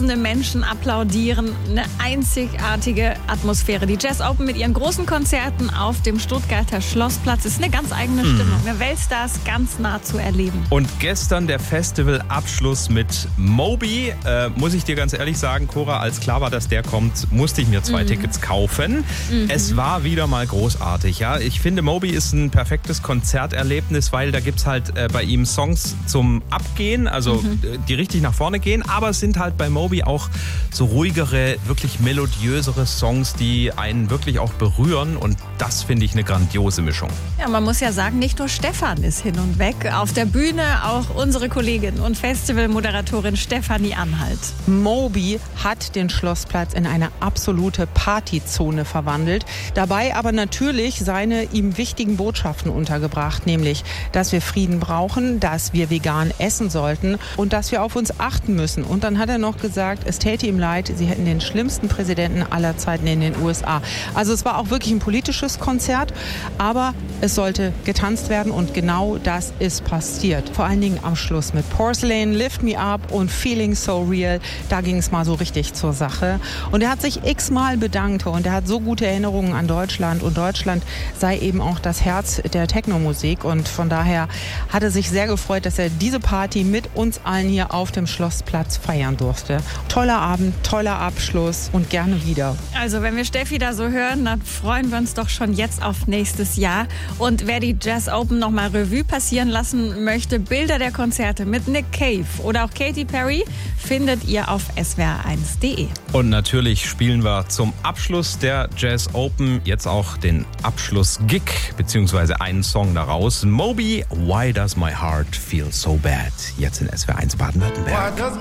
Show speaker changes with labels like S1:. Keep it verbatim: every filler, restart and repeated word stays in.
S1: tausende Menschen applaudieren. Eine einzigartige Atmosphäre. Die Jazz Open mit ihren großen Konzerten auf dem Stuttgarter Schlossplatz ist eine ganz eigene Stimmung. Eine Weltstars ganz nah zu erleben.
S2: Und gestern der Festivalabschluss mit Moby. Äh, muss ich dir ganz ehrlich sagen, Cora, als klar war, dass der kommt, musste ich mir zwei mhm. Tickets kaufen. Mhm. Es war wieder mal großartig. Ja? Ich finde, Moby ist ein perfektes Konzerterlebnis, weil da gibt es halt äh, bei ihm Songs zum Abgehen, also mhm. die richtig nach vorne gehen. Aber es sind halt bei Moby auch so ruhigere, wirklich melodiösere Songs, die einen wirklich auch berühren. Und das finde ich eine grandiose Mischung.
S1: Ja, man muss ja sagen, nicht nur Stefan ist hin und weg. Auf der Bühne auch unsere Kollegin und Festivalmoderatorin Stefanie Anhalt.
S3: Moby hat den Schlossplatz in eine absolute Partyzone verwandelt. Dabei aber natürlich seine ihm wichtigen Botschaften untergebracht, nämlich, dass wir Frieden brauchen, dass wir vegan essen sollten und dass wir auf uns achten müssen. Und dann hat er noch gesagt, es täte ihm leid, sie hätten den schlimmsten Präsidenten aller Zeiten in den U S A. Also es war auch wirklich ein politisches Konzert, aber es sollte getanzt werden und genau das ist passiert. Vor allen Dingen am Schluss mit Porcelain, Lift Me Up und Feeling So Real. Da ging es mal so richtig zur Sache. Und er hat sich x-mal bedankt und er hat so gute Erinnerungen an Deutschland. Und Deutschland sei eben auch das Herz der Techno-Musik. Und von daher hat er sich sehr gefreut, dass er diese Party mit uns allen hier auf dem Schlossplatz feiern durfte. Toller Abend, toller Abschluss und gerne wieder.
S1: Also wenn wir Steffi da so hören, dann freuen wir uns doch schon jetzt auf nächstes Jahr. Und wer die Jazz Open nochmal Revue passieren lassen möchte, Bilder der Konzerte mit Nick Cave oder auch Katy Perry, findet ihr auf s w r eins punkt d e.
S2: Und natürlich spielen wir zum Abschluss der Jazz Open jetzt auch den Abschluss-Gig, beziehungsweise einen Song daraus. Moby, Why Does My Heart Feel So Bad? Jetzt in S W R eins Baden-Württemberg.